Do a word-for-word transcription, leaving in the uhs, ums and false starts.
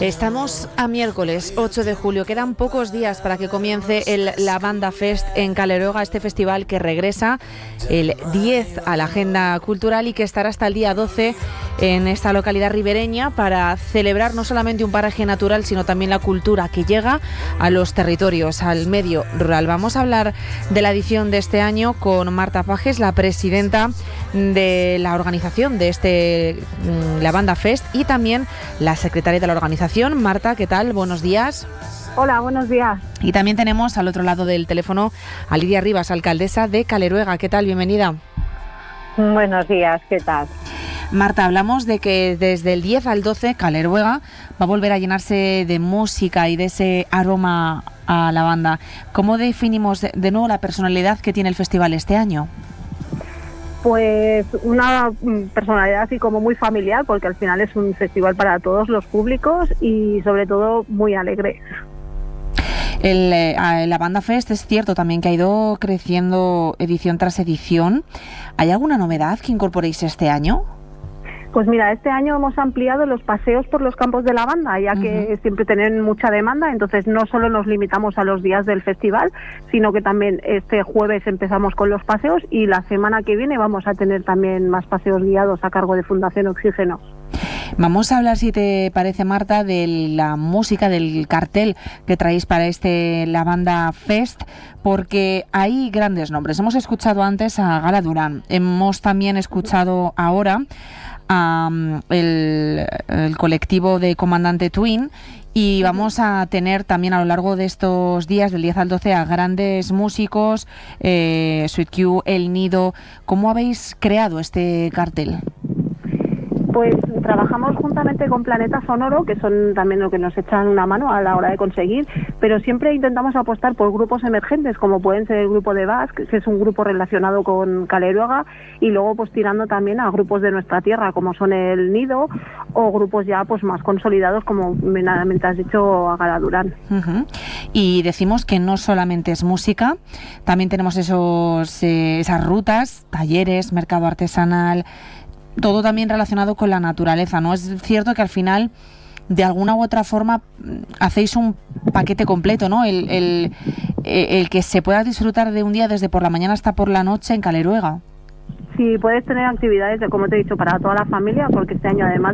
Estamos a miércoles ocho de julio, quedan pocos días para que comience el Lavanda Fest en Caleruega, este festival que regresa el diez a la agenda cultural y que estará hasta el día doce en esta localidad ribereña para celebrar no solamente un paraje natural, sino también la cultura que llega a los territorios, al medio rural. Vamos a hablar de la edición de este año con Marta Pajes, la presidenta de la organización de este mm, Lavanda Fest, y también la secretaria de la organización. Marta, ¿qué tal? Buenos días. Hola, buenos días. Y también tenemos al otro lado del teléfono a Lidia Rivas, alcaldesa de Caleruega. ¿Qué tal? Bienvenida. Buenos días, ¿qué tal? Marta, hablamos de que desde el diez al doce Caleruega va a volver a llenarse de música y de ese aroma a lavanda. ¿Cómo definimos de nuevo la personalidad que tiene el festival este año? Pues una personalidad así como muy familiar, porque al final es un festival para todos los públicos y sobre todo muy alegre. El, eh, la Lavanda Fest es cierto también que ha ido creciendo edición tras edición. ¿Hay alguna novedad que incorporéis este año? Pues mira, este año hemos ampliado los paseos por los campos de lavanda, ya que uh-huh. siempre tienen mucha demanda, entonces no solo nos limitamos a los días del festival, sino que también este jueves empezamos con los paseos y la semana que viene vamos a tener también más paseos guiados a cargo de Fundación Oxígeno. Vamos a hablar, si te parece, Marta, de la música, del cartel que traéis para este Lavanda Fest, porque hay grandes nombres. Hemos escuchado antes a Gala Durán, hemos también escuchado ahora a um, el, el colectivo de Comandante Twin, y vamos a tener también a lo largo de estos días, del diez al doce, a grandes músicos, eh, Sweet Q, El Nido. ¿Cómo habéis creado este cartel? Pues trabajamos juntamente con Planeta Sonoro, que son también los que nos echan una mano a la hora de conseguir, pero siempre intentamos apostar por grupos emergentes, como pueden ser el grupo de Basque, que es un grupo relacionado con Caleruega, y luego pues tirando también a grupos de nuestra tierra, como son El Nido, o grupos ya pues más consolidados, como me has dicho, a Gala Durán. Uh-huh. Y decimos que no solamente es música, también tenemos esos eh, esas rutas, talleres, mercado artesanal, todo también relacionado con la naturaleza, ¿no? Es cierto que al final, de alguna u otra forma, hacéis un paquete completo, ¿no? El, el, el que se pueda disfrutar de un día desde por la mañana hasta por la noche en Caleruega. Sí, puedes tener actividades, como te he dicho, para toda la familia, porque este año además